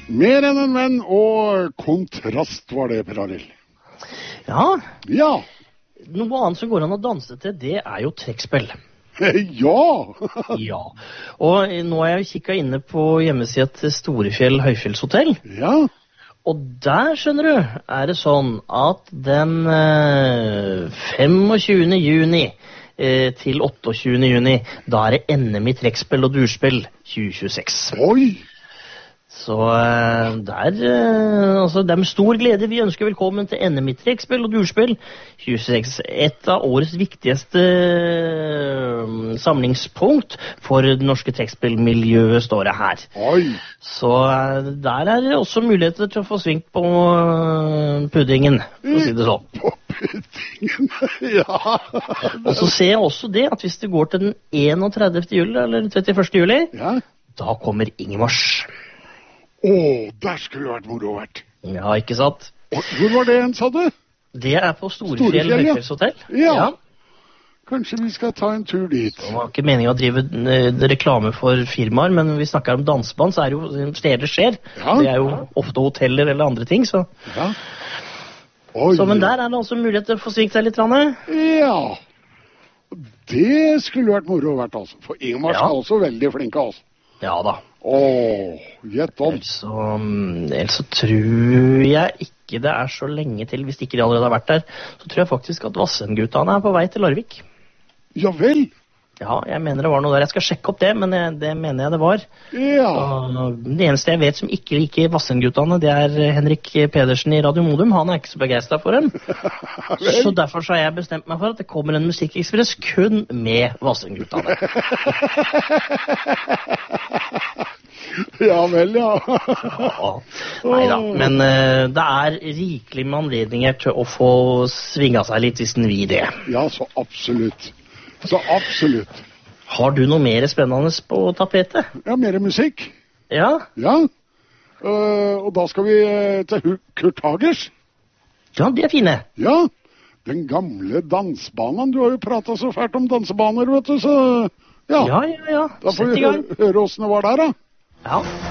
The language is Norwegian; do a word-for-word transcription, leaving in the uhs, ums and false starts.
Mer enn en venn, og kontrast var det, Per Arild. Ja, Ja. noe annet som går an å danse til, det er jo trekkspill. Ja. Ja, og nå er jeg kikket inne på hjemmesiden til Storefjell Høyfjellshotell. Ja. Og der, skjønner du, er det sånn at den eh, femogtjuende juni eh, til otteogtjuende juni, da er det N M i trekkspill og durspill tjue tjueseks. Oi. Så eh, der, eh, altså, det er med stor glede vi ønsker velkommen til N M i trekkspill og durspill tjue tjueseks. Et av årets viktigste eh, samlingspunkt for det norske trekkspillmiljøet står det her. Oi. Så eh, der er det også muligheter til å få svingt på eh, puddingen, for å si det sånn. På puddingen, ja. Og så ser jeg også det at hvis det går til den enogtredivte juli, eller trettiførste juli, Ja. da kommer Ingmars. Åh, der skulle det vært moro vært. Ja, ikke sant? Og hvor var det en, sa du? Det er på Storefjell Storefjell, ja. Høyfjellshotell. Ja. Kanskje vi skal ta en tur dit. Det var ikke meningen å drive eh, reklame for firmaer, men når vi snakker om danseband, så er det jo steder det skjer. Ja. Det er jo ofte hoteller eller andre ting, så. Ja. Oi. Så men der er det også mulighet til å få svingt seg litt. Ranne. Ja. Det skulle vært moro vært, altså. For Ingmar Ja. er også veldig flink, altså. Ja da. Åh, gjett om. Ellers så, mm, ellers så tror jeg ikke det er så lenge til, hvis ikke de allerede har vært der, så tror jeg faktisk at Vassendgutane er på vei til Larvik. Ja vel. Ja, jeg mener det var noe der. Jeg skal sjekke opp det, men det, det mener jeg det var. Ja. Og det eneste jeg vet som ikke liker Vassendgutane, det er Henrik Pedersen i Radio Modum. Han er ikke så begeistret for dem. Så derfor så har jeg bestemt meg for at det kommer en musikkekspress kun med Vassendgutane. Ja vel, ja. Ja, neida, men uh, det er rikelig med anledninger til å få svinga seg litt hvis den vil det. Ja, så absolutt. Så absolutt. Har du noe mer spennende på tapetet? Ja, mer musikk. Ja? Ja. Uh, og da skal vi uh, til Hu- Kurt Hagers. Ja, de er fine. Ja. Den gamle dansbanen. Du har jo pratet så fælt om dansebaner, vet du, så ja. Ja, ja, ja. Da får Sett vi i gang. hø høre hvordan det var der, da. Ja.